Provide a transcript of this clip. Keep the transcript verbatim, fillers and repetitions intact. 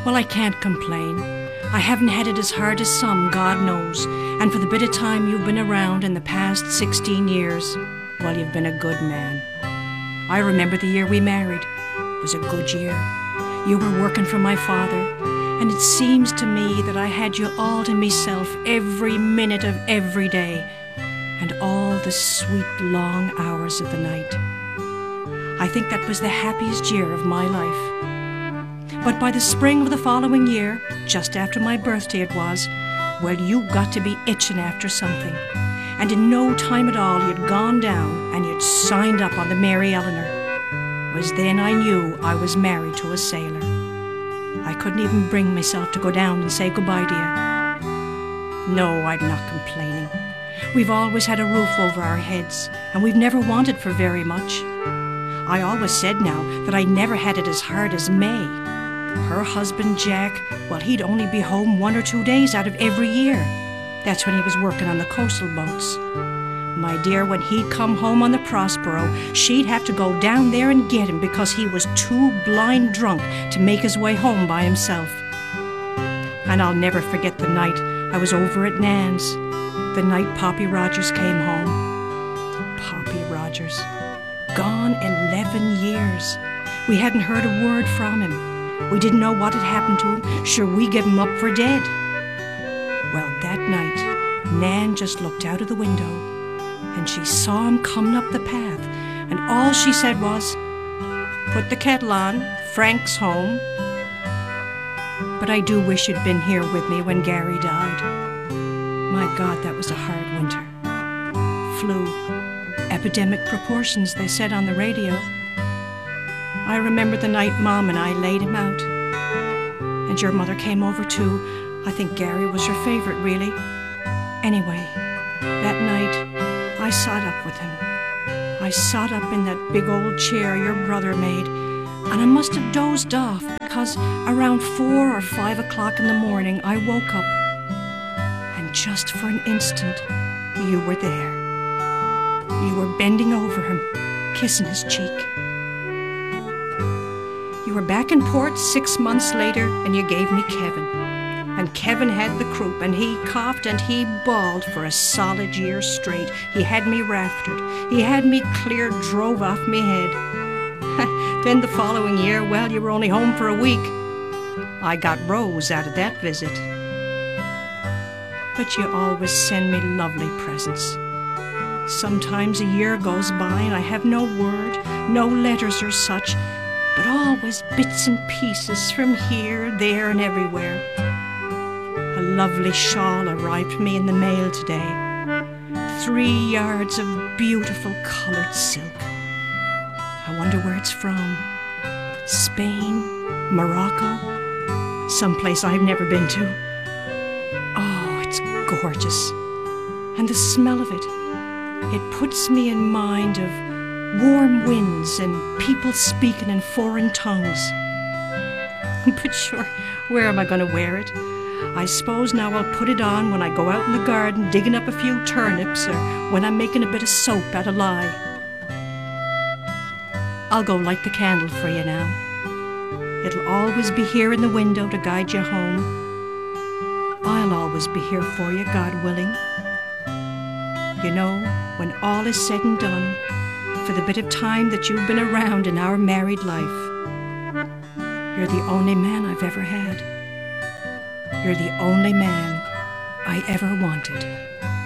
Well, I can't complain. I haven't had it as hard as some, God knows. And for the bit of time you've been around in the past sixteen years, well, you've been a good man. I remember the year we married. It was a good year. You were working for my father, and it seems to me that I had you all to myself every minute of every day, and all the sweet long hours of the night. I think that was the happiest year of my life. But by the spring of the following year, just after my birthday it was, well, you got to be itching after something. And in no time at all, you'd gone down and you'd signed up on the Mary Eleanor. It was then I knew I was married to a sailor. I couldn't even bring myself to go down and say goodbye to you. No, I'm not complaining. We've always had a roof over our heads, and we've never wanted for very much. I always said now that I never had it as hard as May. Her husband, Jack, well, he'd only be home one or two days out of every year. That's when he was working on the coastal boats. My dear, when he'd come home on the Prospero, she'd have to go down there and get him because he was too blind drunk to make his way home by himself. And I'll never forget the night I was over at Nan's, the night Poppy Rogers came home. Poppy Rogers. Gone eleven years. We hadn't heard a word from him. We didn't know what had happened to him. Sure, we gave him up for dead. Well, that night, Nan just looked out of the window, and she saw him coming up the path, and all she said was, "Put the kettle on, Frank's home." But I do wish you'd been here with me when Gary died. My God, that was a hard winter. Flu. Epidemic proportions, they said on the radio. I remember the night Mom and I laid him out. And your mother came over too. I think Gary was her favorite, really. Anyway, that night, I sat up with him. I sat up in that big old chair your brother made, and I must have dozed off because around four or five o'clock in the morning, I woke up. And just for an instant, you were there. You were bending over him, kissing his cheek. You were back in port six months later, and you gave me Kevin. And Kevin had the croup, and he coughed and he bawled for a solid year straight. He had me raftered. He had me clear drove off me head. Then the following year, well, you were only home for a week. I got Rose out of that visit. But you always send me lovely presents. Sometimes a year goes by and I have no word, no letters or such, but always bits and pieces from here, there, and everywhere. A lovely shawl arrived for me in the mail today. Three yards of beautiful colored silk. I wonder where it's from. Spain? Morocco? Someplace I've never been to. Oh, it's gorgeous. And the smell of it. It puts me in mind of warm winds and people speaking in foreign tongues. But sure, where am I going to wear it? I suppose now I'll put it on when I go out in the garden digging up a few turnips or when I'm making a bit of soap out of lye. I'll go light the candle for you now. It'll always be here in the window to guide you home. I'll always be here for you, God willing. You know, when all is said and done, for the bit of time that you've been around in our married life, you're the only man I've ever had. You're the only man I ever wanted.